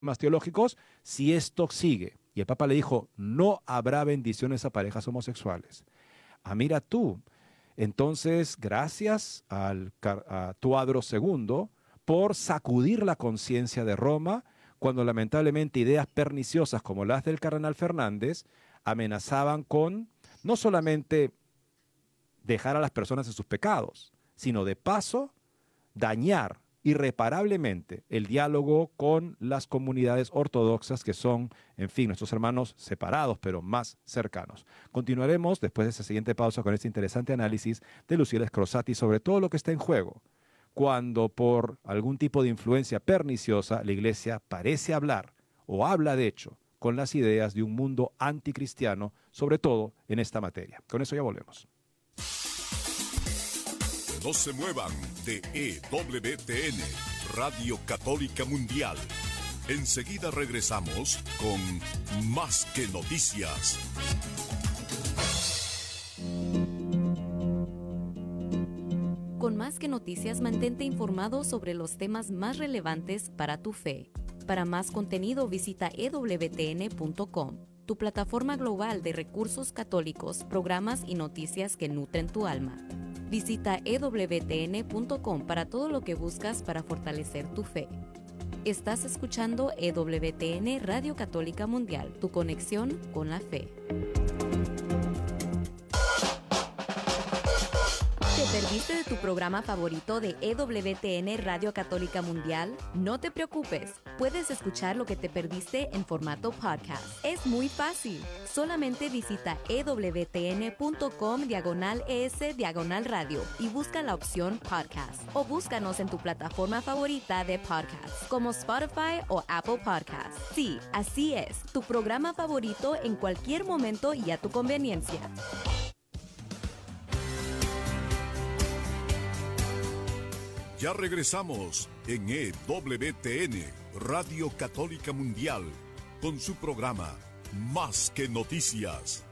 más teológicos si esto sigue. Y el Papa le dijo, no habrá bendiciones a parejas homosexuales. Ah, mira tú. Entonces, gracias a Tuadro II por sacudir la conciencia de Roma cuando lamentablemente ideas perniciosas como las del cardenal Fernández amenazaban con no solamente dejar a las personas en sus pecados, sino de paso dañar irreparablemente el diálogo con las comunidades ortodoxas que son, en fin, nuestros hermanos separados, pero más cercanos. Continuaremos después de esa siguiente pausa con este interesante análisis de Lucila Scrosati sobre todo lo que está en juego cuando por algún tipo de influencia perniciosa la Iglesia parece hablar, o habla de hecho, con las ideas de un mundo anticristiano, sobre todo en esta materia. Con eso ya volvemos. No se muevan de EWTN, Radio Católica Mundial. Enseguida regresamos con Más que Noticias. Con Más que Noticias, mantente informado sobre los temas más relevantes para tu fe. Para más contenido, visita ewtn.com, tu plataforma global de recursos católicos, programas y noticias que nutren tu alma. Visita ewtn.com para todo lo que buscas para fortalecer tu fe. Estás escuchando EWTN Radio Católica Mundial, tu conexión con la fe. ¿Te perdiste de tu programa favorito de EWTN Radio Católica Mundial? No te preocupes, puedes escuchar lo que te perdiste en formato podcast. Es muy fácil. Solamente visita ewtn.com/es/radio y busca la opción podcast. O búscanos en tu plataforma favorita de podcast, como Spotify o Apple Podcasts. Sí, así es, tu programa favorito en cualquier momento y a tu conveniencia. Ya regresamos en EWTN, Radio Católica Mundial, con su programa Más que Noticias.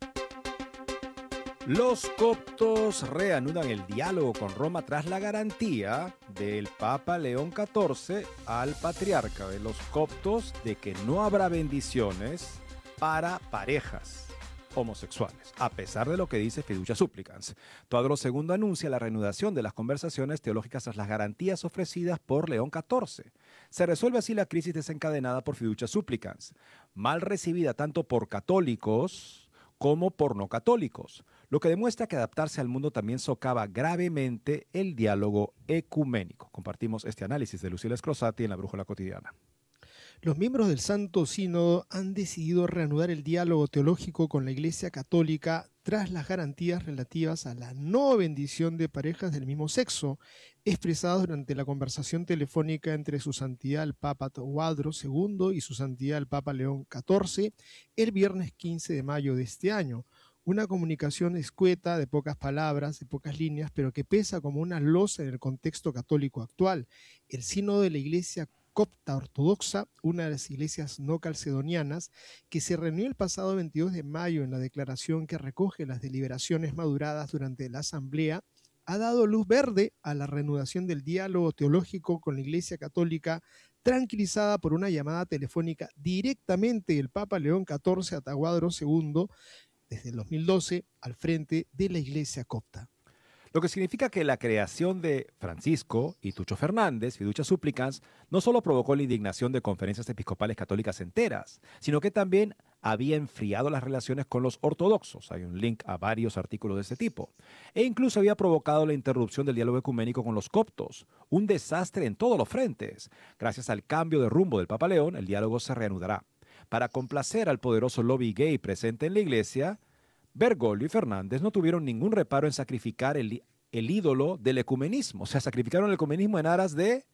Los coptos reanudan el diálogo con Roma tras la garantía del Papa León XIV al patriarca de los coptos de que no habrá bendiciones para parejas homosexuales, a pesar de lo que dice Fiducia Supplicans. Tuadro II anuncia la reanudación de las conversaciones teológicas tras las garantías ofrecidas por León XIV. Se resuelve así la crisis desencadenada por Fiducia Supplicans, mal recibida tanto por católicos como por no católicos, lo que demuestra que adaptarse al mundo también socava gravemente el diálogo ecuménico. Compartimos este análisis de Lucila Scrosati en La Brújula Cotidiana. Los miembros del Santo Sínodo han decidido reanudar el diálogo teológico con la Iglesia Católica tras las garantías relativas a la no bendición de parejas del mismo sexo, expresadas durante la conversación telefónica entre Su Santidad el Papa Tuadro II y Su Santidad el Papa León XIV el viernes 15 de mayo de este año. Una comunicación escueta, de pocas palabras, de pocas líneas, pero que pesa como una losa en el contexto católico actual. El Sínodo de la Iglesia Copta Ortodoxa, una de las iglesias no calcedonianas, que se reunió el pasado 22 de mayo en la declaración que recoge las deliberaciones maduradas durante la asamblea, ha dado luz verde a la reanudación del diálogo teológico con la Iglesia Católica, tranquilizada por una llamada telefónica directamente del Papa León XIV a Tuadro II desde el 2012 al frente de la Iglesia Copta. Lo que significa que la creación de Francisco y Tucho Fernández, Fiducia Supplicans, no solo provocó la indignación de conferencias episcopales católicas enteras, sino que también había enfriado las relaciones con los ortodoxos. Hay un link a varios artículos de este tipo. E incluso había provocado la interrupción del diálogo ecuménico con los coptos. Un desastre en todos los frentes. Gracias al cambio de rumbo del Papa León, el diálogo se reanudará. Para complacer al poderoso lobby gay presente en la iglesia, Bergoglio y Fernández no tuvieron ningún reparo en sacrificar el ídolo del ecumenismo. O sea, sacrificaron el ecumenismo en aras de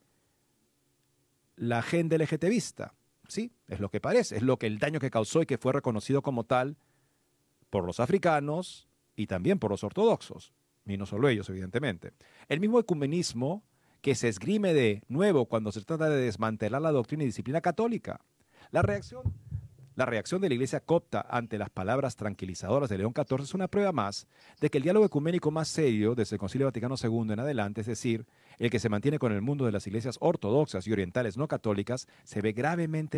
la agenda LGTBista. Sí, es lo que parece. Es lo que el daño que causó y que fue reconocido como tal por los africanos y también por los ortodoxos. Y no solo ellos, evidentemente. El mismo ecumenismo que se esgrime de nuevo cuando se trata de desmantelar la doctrina y disciplina católica. La reacción La reacción de la Iglesia copta ante las palabras tranquilizadoras de León XIV es una prueba más de que el diálogo ecuménico más serio desde el Concilio Vaticano II en adelante, es decir, el que se mantiene con el mundo de las iglesias ortodoxas y orientales no católicas, se ve gravemente